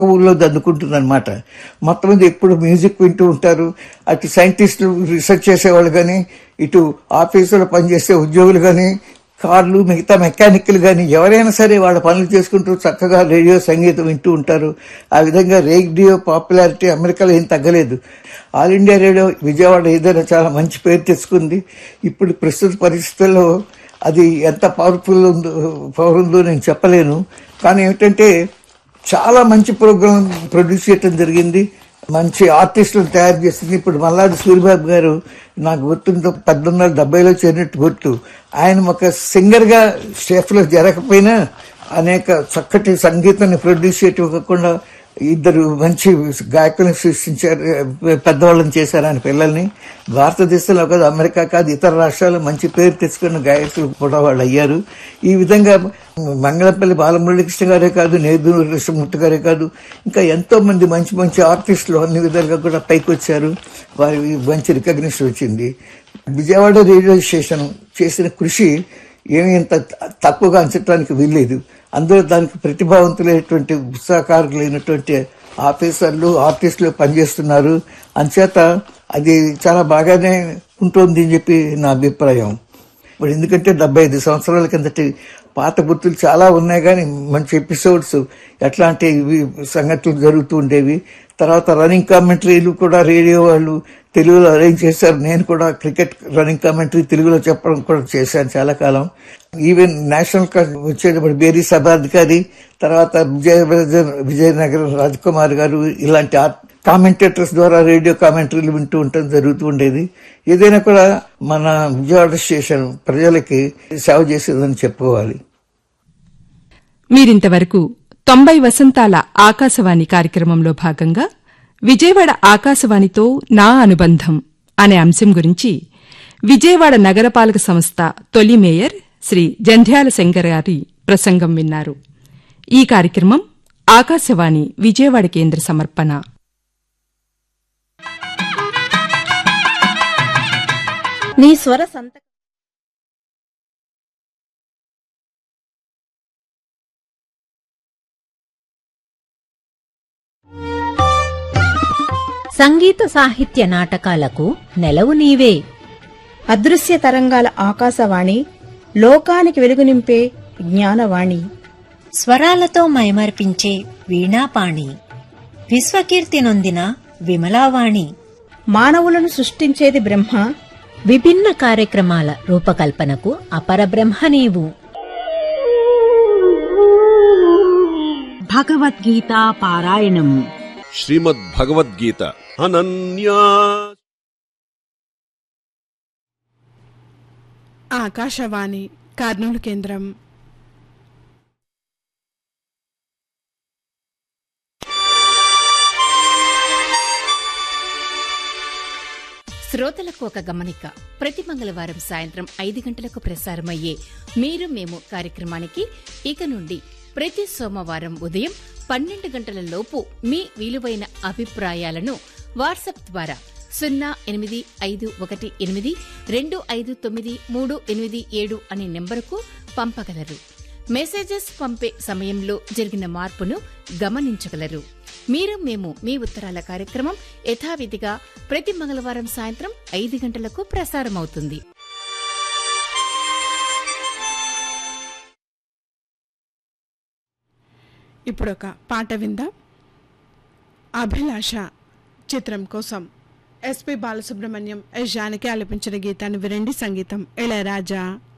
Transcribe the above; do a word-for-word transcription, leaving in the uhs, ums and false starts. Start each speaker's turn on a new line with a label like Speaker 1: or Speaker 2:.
Speaker 1: ఊళ్ళో దందుకుంటుంది అనమాట. మొత్తం మీద ఎప్పుడు మ్యూజిక్ వింటూ ఉంటారు. అటు సైంటిస్టులు రీసెర్చ్ చేసేవాళ్ళు కానీ, ఇటు ఆఫీసులో పనిచేసే ఉద్యోగులు కానీ, కార్లు మిగతా మెకానిక్లు కానీ ఎవరైనా సరే వాళ్ళ పనులు చేసుకుంటూ చక్కగా రేడియో సంగీతం వింటూ ఉంటారు. ఆ విధంగా రేడియో పాపులారిటీ అమెరికాలో ఏం తగ్గలేదు. ఆల్ ఇండియా రేడియో విజయవాడ ఏదైనా చాలా మంచి పేరు తెచ్చుకుంది. ఇప్పుడు ప్రస్తుత పరిస్థితుల్లో అది ఎంత పవర్ఫుల్ ఉందో పవర్ ఉందో నేను చెప్పలేను. కానీ ఏమిటంటే చాలా మంచి ప్రోగ్రాం ప్రొడ్యూస్ చేయడం జరిగింది. మంచి ఆర్టిస్టులను తయారు చేసింది. ఇప్పుడు మల్లాది సూరిబాబు గారు నాకు గుర్తుందో పద్దెనిమిది వందల డెబ్బైలో చేరినట్టు గుర్తు. ఆయన ఒక సింగర్గా స్టేఫ్లో జరగకపోయినా అనేక చక్కటి సంగీతాన్ని ప్రొడ్యూస్ చేయటం కాకుండా ఇద్దరు మంచి గాయకులను సృష్టించారు, పెద్దవాళ్ళని చేశారు ఆయన పిల్లల్ని. భారతదేశంలో కాదు, అమెరికా కాదు, ఇతర రాష్ట్రాల్లో మంచి పేరు తెచ్చుకున్న గాయకులు కూడా వాళ్ళు అయ్యారు. ఈ విధంగా మంగళపల్లి బాలమురళీకృష్ణ గారే కాదు, నేదునూరి కృష్ణమూర్తి గారే కాదు, ఇంకా ఎంతో మంది మంచి మంచి ఆర్టిస్టులు అన్ని విధాలుగా కూడా పైకి వచ్చారు. వారి మంచి రికగ్నిషన్ వచ్చింది. విజయవాడ రేడియో స్టేషన్ చేసిన కృషి ఏమీ ఇంత తక్కువగా అంచడానికి వీల్లేదు. అందులో దానికి ప్రతిభావంతులైనటువంటి ఉత్సాహకారులైనటువంటి ఆఫీసర్లు ఆర్టిస్టులు పనిచేస్తున్నారు. అంచేత అది చాలా బాగానే ఉంటుంది అని చెప్పి నా అభిప్రాయం. ఇప్పుడు ఎందుకంటే డెబ్బై ఐదు సంవత్సరాల కిందటి పాత గుర్తులు చాలా ఉన్నాయి, కానీ మంచి ఎపిసోడ్స్ ఎట్లాంటి సంగతులు జరుగుతూ ఉండేవి. తర్వాత రన్నింగ్ కామెంటరీలు కూడా రేడియో వాళ్ళు తెలుగులో అరేంజ్ చేశారు. నేను కూడా క్రికెట్ రన్నింగ్ కామెంటరీ తెలుగులో చెప్పడం కూడా చేశాను చాలా కాలం. ఈవెన్ నేషనల్ వచ్చేటప్పుడు బేరీ సభాధికారి, తర్వాత విజయ విజయనగరం రాజ్కుమార్ గారు ఇలాంటి కామెంటేటర్స్ ద్వారా రేడియో కామెంటరీలు వింటూ ఉండటం జరుగుతూ ఉండేది. ఏదైనా కూడా మన విజయవాడ స్టేషన్ ప్రజలకి సేవ చేసేదని చెప్పుకోవాలి.
Speaker 2: మీరింతవరకు తొంభై వసంతాల ఆకాశవాణి కార్యక్రమంలో భాగంగా విజయవాడ ఆకాశవాణితో నా అనుబంధం అనే అంశం గురించి విజయవాడ నగరపాలక సంస్థ తొలి మేయర్ శ్రీ జంధ్యాల శంకర్ గారి ప్రసంగం విన్నారు. ఈ కార్యక్రమం ఆకాశవాణి విజయవాడ కేంద్ర సమర్పణ.
Speaker 3: నీ స్వర సంత సంగీత సాహిత్య నాటకాలకు నెలవు నీవే.
Speaker 4: అదృశ్య తరంగాల ఆకాశవాణి, లోకానికి వెలుగు నింపే జ్ఞానవాణి,
Speaker 3: స్వరాలతో మైమర్పించే వీణాపాణి, విశ్వకీర్తి నొందిన విమలావాణి.
Speaker 4: మానవులను సృష్టించేది బ్రహ్మ,
Speaker 3: విభిన్న కార్యక్రమాల రూపకల్పనకు అపరబ్రహ్మ నీవు.
Speaker 5: భగవద్గీతా పారాయణం.
Speaker 6: శ్రీమద్ భగవద్గీత అనన్యా.
Speaker 7: ఆకాశవాణి కర్నూలు కేంద్రం.
Speaker 8: శ్రోతలకు ఒక గమనిక. ప్రతి మంగళవారం సాయంత్రం ఐదు గంటలకు ప్రసారమయ్యే మీరు మేము కార్యక్రమానికి ఇక నుండి ప్రతి సోమవారం ఉదయం పన్నెండు గంటల లోపు మీ విలువైన అభిప్రాయాలను వాట్సాప్ ద్వారా సున్నా ఎనిమిది ఐదు ఒకటి ఎనిమిది రెండు ఐదు తొమ్మిది మూడు ఎనిమిది ఏడు అనే నెంబరుకు పంపగలరు. మెసేజెస్ పంపే సమయంలో జరిగిన మార్పును గమనించగలరు. మీరు మేము మీ ఉత్తరాల కార్యక్రమం యథావిధిగా ప్రతి మంగళవారం సాయంత్రం ఐదు గంటలకు ప్రసారమవుతుంది.
Speaker 7: ఇప్పుడొక పాట విందాం. అభిలాష చిత్రం కోసం ఎస్పి బాలసుబ్రహ్మణ్యం, ఎస్ జానకి ఆలపించిన గీతాన్ని వినండి. సంగీతం ఇళయరాజా.